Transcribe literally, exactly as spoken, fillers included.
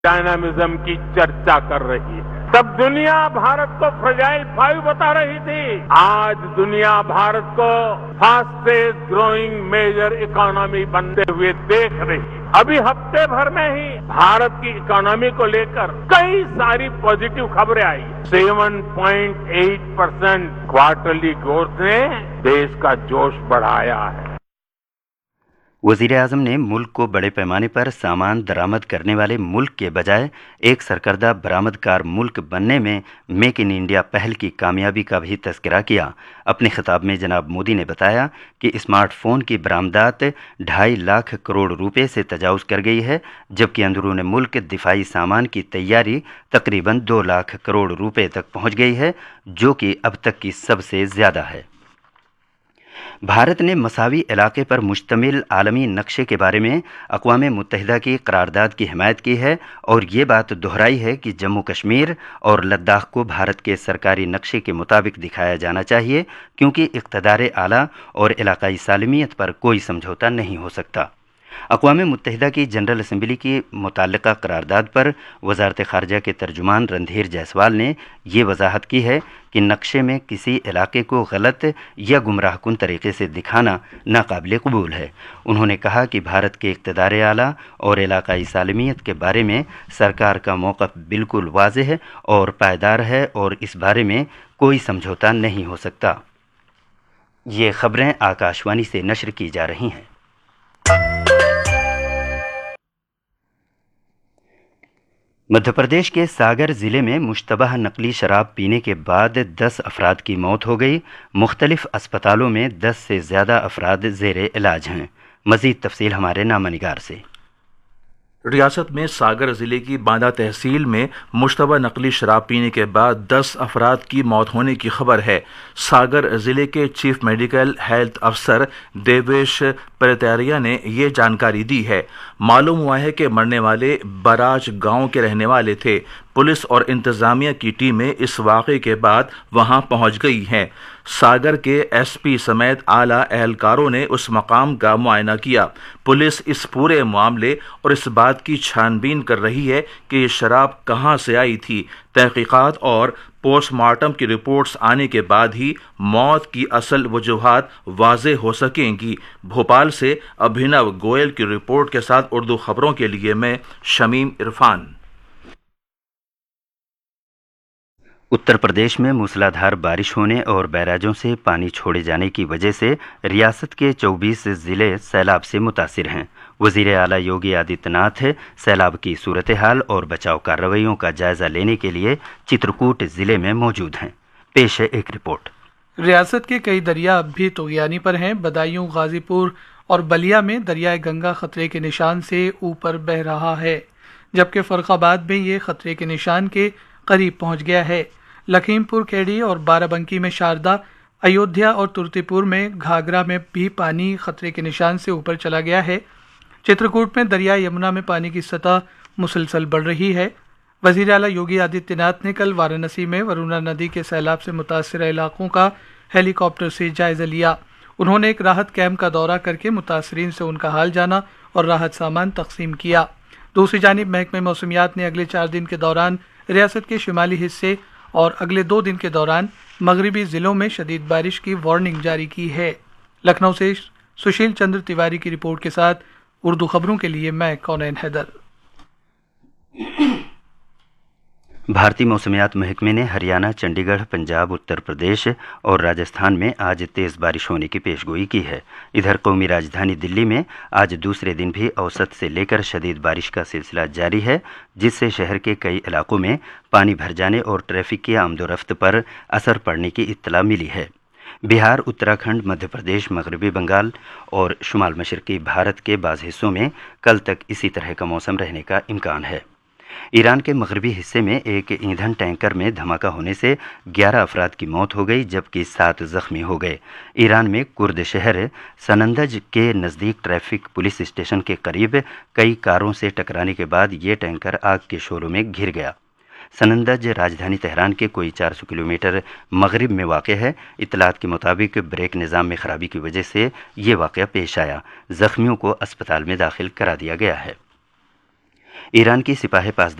Dynamism की चर्चा कर रही है। तब दुनिया भारत को फ्रेजाइल फाइव बता रही थी। आज दुनिया भारत को फास्टेस्ट ग्रोइंग मेजर इकोनॉमी बनते हुए देख रही है। अभी हफ्ते भर में ही भारत की इकोनॉमी को लेकर कई सारी पॉजिटिव खबरें आई। सात पॉइंट आठ परसेंट क्वार्टरली ग्रोथ ने देश का जोश बढ़ाया है। वज़ीर आज़म ने मुल्क को बड़े पैमाने पर सामान दरामद करने वाले मुल्क के बजाय एक सरकर्दा बरामदकार मुल्क बनने में मेक इन इंडिया पहल की कामयाबी का भी तज़किरा किया। अपने खिताब में जनाब मोदी ने बताया कि स्मार्टफोन की बरामदात ढाई लाख करोड़ रुपए से तजावुज़ कर गई है, जबकि अंदरून मुल्क दिफाई सामान की तैयारी तकरीबन दो लाख करोड़ रुपए तक पहुँच गई है, जो कि अब तक की सबसे ज़्यादा है। भारत ने मसावी इलाके पर मुश्तमिल आलमी नक्शे के बारे में अक़वाम मुत्तहिदा की करारदाद की हिमायत की है और ये बात दोहराई है कि जम्मू कश्मीर और लद्दाख को भारत के सरकारी नक्शे के मुताबिक दिखाया जाना चाहिए, क्योंकि इक़्तिदार आला और इलाकाई सालमियत पर कोई समझौता नहीं हो सकता। अक़वाम मुत्तहिदा की जनरल असम्बली की मुतल्लिक़ा करारदाद पर वज़ारत ख़ारजा के तर्जुमान रणधीर जायसवाल ने ये वजाहत की है कि नक्शे में किसी इलाके को गलत या गुमराहकुन तरीके से दिखाना नाकाबिल कबूल है। उन्होंने कहा कि भारत के इक़्तिदार आला और इलाकाई सालमियत के बारे में सरकार का मौक़िफ़ बिल्कुल वाज़ेह और पायदार है और इस बारे में कोई समझौता नहीं हो सकता। ये ख़बरें आकाशवाणी से नशर की जा रही हैं। मध्य प्रदेश के सागर ज़िले में मुश्तबह नकली शराब पीने के बाद दस अफराद की मौत हो गई। मुख्तलिफ अस्पतालों में दस से ज़्यादा अफराद ज़ेरे इलाज हैं। मज़ीद तफसील हमारे नामनिगार से। रियासत में सागर ज़िले की बांदा तहसील में मुश्तबा नकली शराब पीने के बाद दस अफराद की मौत होने की खबर है। सागर ज़िले के चीफ मेडिकल हेल्थ अफसर देवेश परतारिया ने ये जानकारी दी है। मालूम हुआ है कि मरने वाले बराज गांव के रहने वाले थे। पुलिस और इंतज़ामिया की टीमें इस वाक़े के बाद वहां पहुंच गई हैं। सागर के एसपी समेत आला एहलकारों ने उस मकाम का मुआयना किया। पुलिस इस पूरे मामले और इस बात की छानबीन कर रही है कि ये शराब कहां से आई थी। तहकीकात और पोस्टमार्टम की रिपोर्ट्स आने के बाद ही मौत की असल वजूहात वाज़े हो सकेंगी। भोपाल से अभिनव गोयल की रिपोर्ट के साथ उर्दू खबरों के लिए मैं शमीम इरफान। उत्तर प्रदेश में मूसलाधार बारिश होने और बैराजों से पानी छोड़े जाने की वजह से रियासत के चौबीस ज़िले सैलाब से मुतासिर हैं। वज़ीर आला योगी आदित्यनाथ सैलाब की सूरत हाल और बचाव कार्रवाइयों का जायजा लेने के लिए चित्रकूट ज़िले में मौजूद हैं। पेश है एक रिपोर्ट। रियासत के कई दरिया अब भी तूग़यानी पर हैं। बदायूं, गाजीपुर और बलिया में दरियाए गंगा खतरे के निशान से ऊपर बह रहा है, जबकि फर्रुखाबाद में ये खतरे के निशान के करीब पहुंच गया है। लखीमपुर खेड़ी और बाराबंकी में शारदा, अयोध्या और तुर्तीपुर में घाघरा में भी पानी खतरे के निशान से ऊपर चला गया है। चित्रकूट में दरिया यमुना में पानी की सतह मुसलसल बढ़ रही है। वज़ीर आला योगी आदित्यनाथ ने कल वाराणसी में वरुणा नदी के सैलाब से मुतासिर इलाकों का हेलीकॉप्टर से जायजा लिया। उन्होंने एक राहत कैंप का दौरा करके मुतासरीन से उनका हाल जाना और राहत सामान तकसीम किया। दूसरी जानिब महकमे मौसमियात ने अगले चार दिन के दौरान रियासत के शुमाली हिस्से और अगले दो दिन के दौरान मगरिबी ज़िलों में शदीद बारिश की वार्निंग जारी की है। लखनऊ से सुशील चंद्र तिवारी की रिपोर्ट के साथ उर्दू खबरों के लिए मैं कौनैन हैदर। भारतीय मौसमियात महकमे ने हरियाणा, चंडीगढ़, पंजाब, उत्तर प्रदेश और राजस्थान में आज तेज़ बारिश होने की पेशगोई की है। इधर कौमी राजधानी दिल्ली में आज दूसरे दिन भी औसत से लेकर शदीद बारिश का सिलसिला जारी है, जिससे शहर के कई इलाकों में पानी भर जाने और ट्रैफिक की आमदोरफ्त पर असर पड़ने की इत्तला मिली है। बिहार, उत्तराखंड, मध्य प्रदेश, मगरबी बंगाल और शुमाल मशरकी भारत के बाज़ हिस्सों में कल तक इसी तरह का मौसम रहने का इम्कान है। ईरान के मगरबी हिस्से में एक ईंधन टैंकर में धमाका होने से ग्यारह अफराद की मौत हो गई, जबकि सात जख्मी हो गए। ईरान में कुर्द शहर सनंदज के नज़दीक ट्रैफिक पुलिस स्टेशन के करीब कई कारों से टकराने के बाद ये टैंकर आग के शोलों में घिर गया। सनंदज राजधानी तेहरान के कोई चार सौ किलोमीटर मगरिब में वाक़ है। इत्तलात के मुताबिक ब्रेक निज़ाम में ख़राबी की वजह से ये वाक़या पेश आया। ज़ख्मियों को अस्पताल में दाखिल करा दिया गया है। ईरान की सिपाही पास